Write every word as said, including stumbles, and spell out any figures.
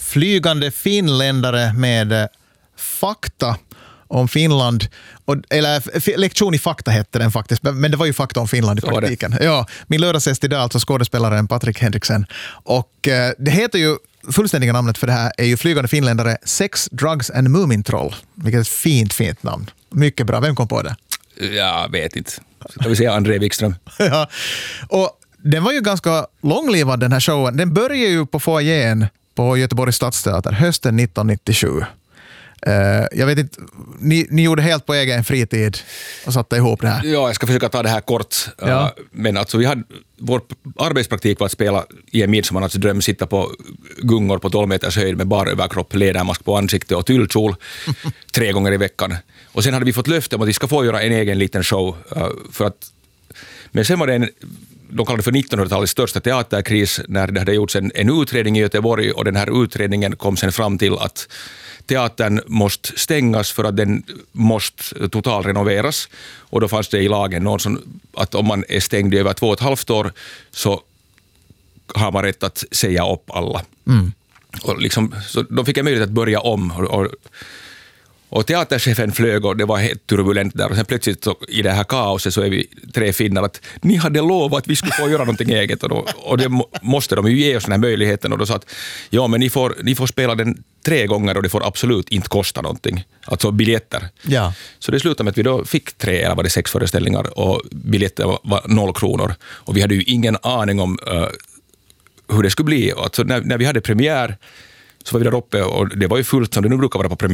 flygande finländare med eh, fakta om Finland. Och, eller f- lektion i fakta hette den faktiskt, men det var ju fakta om Finland i praktiken. Ja, min lördagsgäst idag, alltså skådespelaren Patrik Henriksen. Och eh, det heter ju, fullständiga namnet för det här är ju flygande finländare Sex, Drugs and Mumintroll. Vilket är ett fint, fint namn. Mycket bra. Vem kom på det? Jag vet inte. Ska vi säga André Wikström? Ja, och den var ju ganska långlivad den här showen. Den började ju på foajén på Göteborgs stadsteater hösten nittonhundranittiosju. Uh, jag vet inte, ni, ni gjorde helt på egen fritid och satte ihop det här. Ja, jag ska försöka ta det här kort. Ja. Uh, men alltså vi hade, vår arbetspraktik var att spela i en midsommarnattsdröm, sitta på gungor på tolv meters höjd med bara överkropp, lädermask på ansikte och tyllkjol tre gånger i veckan. Och sen hade vi fått löfte om att vi ska få göra en egen liten show. Uh, för att, men sen var det en, de kallade det för nittonhundratalets största teaterkris, när det hade gjorts en, en utredning i Göteborg, och den här utredningen kom sen fram till att teatern måste stängas för att den måste totalrenoveras, och då fanns det i lagen någon som, att om man är stängd i över två och ett halvt år så har man rätt att säga upp alla. Mm. Och liksom, så de fick en möjlighet att börja om, och, och, och teaterchefen flög och det var helt turbulent där, och sen plötsligt så, i det här kaoset så är vi tre finnar att ni hade lovat att vi skulle få göra någonting eget, och, då, och det må, måste de ju ge oss den här möjligheten, och då sa att ja, men ni får, ni får spela den tre gånger och det får absolut inte kosta någonting, alltså biljetter. Ja. Så det slutade med att vi då fick tre eller var det sex föreställningar, och biljetter var, var noll kronor, och vi hade ju ingen aning om uh, hur det skulle bli. Alltså när, när vi hade premiär så var vi där uppe och det var ju fullt som det nu brukar vara på premiär.